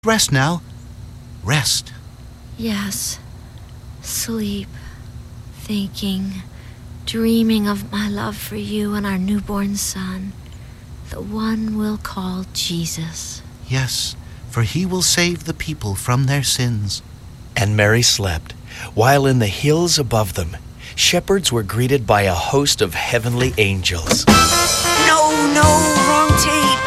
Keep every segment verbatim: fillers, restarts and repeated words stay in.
Rest now. Rest. Yes. Sleep. Thinking. Dreaming of my love for you and our newborn son. The one we'll call Jesus. Yes, for he will save the people from their sins. And Mary slept, while in the hills above them, shepherds were greeted by a host of heavenly angels. No, no, wrong tape.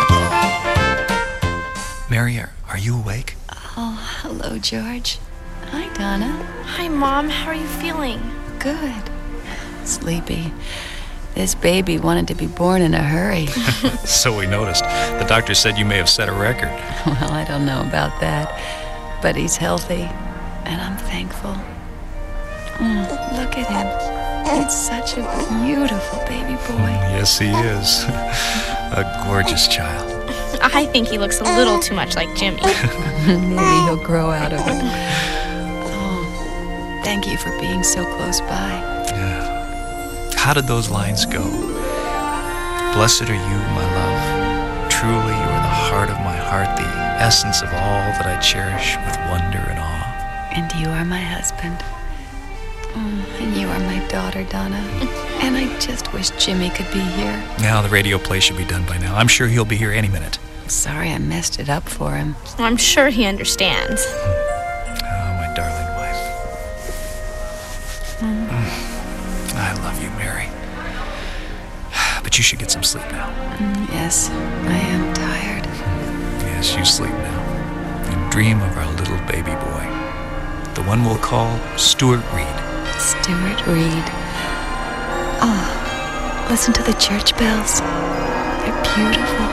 Mary, are, are you awake? Oh, hello, George. Hi, Donna. Hi, Mom. How are you feeling? Good. Sleepy. This baby wanted to be born in a hurry. So we noticed. The doctor said you may have set a record. Well, I don't know about that, but he's healthy, and I'm thankful. Mm, look at him. He's such a beautiful baby boy. Yes, he is. A gorgeous child. I think he looks a little too much like Jimmy. Maybe he'll grow out of it. Oh, thank you for being so close by. Yeah. How did those lines go? Blessed are you, my love. Truly, you are the heart of my heart, the essence of all that I cherish with wonder and awe. And you are my husband. Mm, and you are my daughter, Donna. And I just wish Jimmy could be here. Now the radio play should be done by now. I'm sure he'll be here any minute. I'm sorry I messed it up for him. I'm sure he understands. Oh, my darling wife. Mm. Mm. I love you, Mary. But you should get some sleep now. Mm, yes, I am tired. Yes, you sleep now. And dream of our little baby boy. The one we'll call Stuart Reed. Stuart Reed. Oh, listen to the church bells. They're beautiful.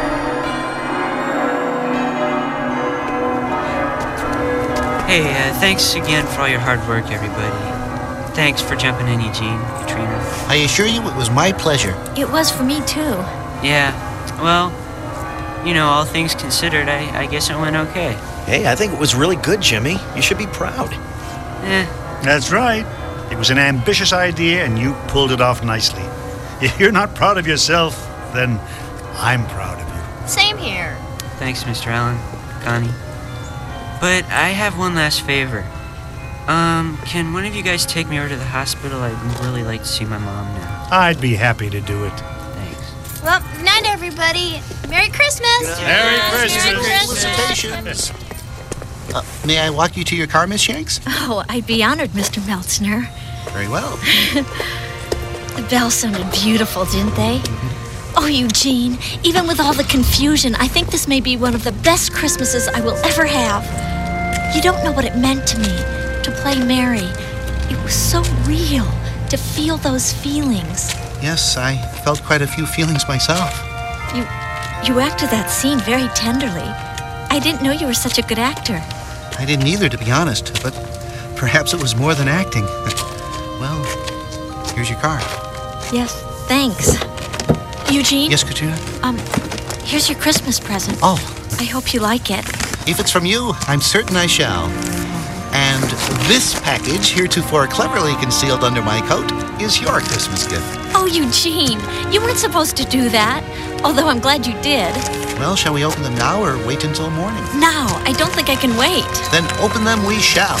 Hey, uh, thanks again for all your hard work, everybody. Thanks for jumping in, Eugene, Katrina. I assure you it was my pleasure. It was for me, too. Yeah, well, you know, all things considered, I, I guess it went okay. Hey, I think it was really good, Jimmy. You should be proud. Eh, That's right. It was an ambitious idea, and you pulled it off nicely. If you're not proud of yourself, then I'm proud of you. Same here. thanks, Mister Allen, Connie. But I have one last favor. Um, can one of you guys take me over to the hospital? I'd really like to see my mom now. I'd be happy to do it. Thanks. Well, night, everybody. Merry Christmas. Merry Christmas. Merry Christmas. Felicitations. Uh, may I walk you to your car, Miss Shanks? Oh, I'd be honored, Mister Meltzner. Very well. The bells sounded beautiful, didn't they? Oh, Eugene, even with all the confusion, I think this may be one of the best Christmases I will ever have. You don't know what it meant to me, to play Mary. It was so real, to feel those feelings. Yes, I felt quite a few feelings myself. You, you acted that scene very tenderly. I didn't know you were such a good actor. I didn't either, to be honest, but perhaps it was more than acting. Well, here's your car. Yes, thanks. Eugene? Yes, Katrina? Um, here's your Christmas present. Oh, I hope you like it. if it's from you, I'm certain I shall. And this package, heretofore cleverly concealed under my coat, is your Christmas gift. Oh, Eugene, you weren't supposed to do that, although I'm glad you did. Well, shall we open them now or wait until morning? Now, I don't think I can wait. Then open them we shall.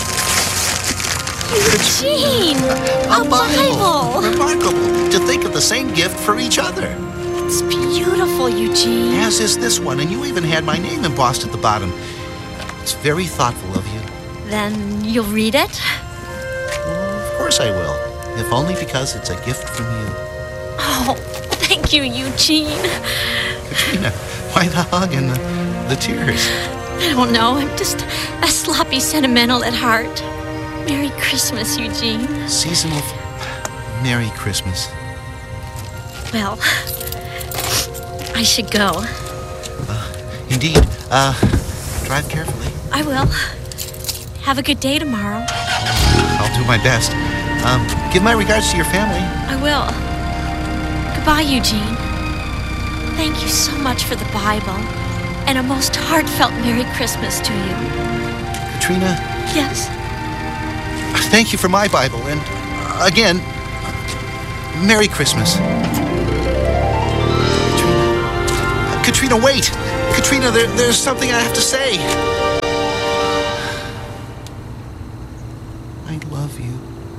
Eugene, a Bible. Remarkable to think of the same gift for each other. It's beautiful, Eugene. As is this one, and you even had my name embossed at the bottom. It's very thoughtful of you. Then you'll read it? Well, of course I will, if only because it's a gift from you. Oh, thank you, Eugene. Katrina, why the hug and the, the tears? I don't know, I'm just a sloppy sentimental at heart. Merry Christmas, Eugene. Seasonal. Merry Christmas. Well, I should go. Uh, indeed. Uh, drive carefully. I will. Have a good day tomorrow. I'll do my best. Um, give my regards to your family. I will. Goodbye, Eugene. Thank you so much for the Bible, and a most heartfelt Merry Christmas to you. Katrina, Yes? thank you for my Bible, and uh, again, Merry Christmas. Katrina, Katrina, wait! Katrina, there, there's something I have to say. love you.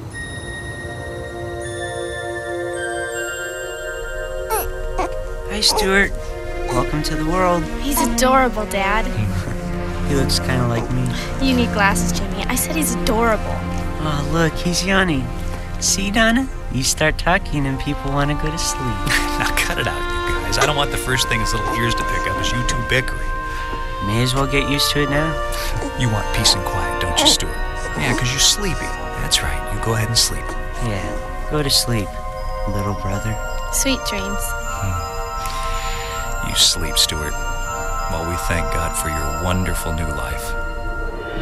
Hi, Stuart. Welcome to the world. He's adorable, Dad. He looks kind of like me. You need glasses, Jimmy. I said he's adorable. Oh, look, he's yawning. See, Donna? You start talking and people want to go to sleep. Now cut it out, you guys. I don't want the first thing his little ears to pick up is you two bickering. May as well get used to it now. You want peace and quiet, don't you, Stuart? Yeah, because you're sleepy. That's right. You go ahead and sleep. Yeah, go to sleep, little brother. Sweet dreams. You sleep, Stuart, while we thank God for your wonderful new life.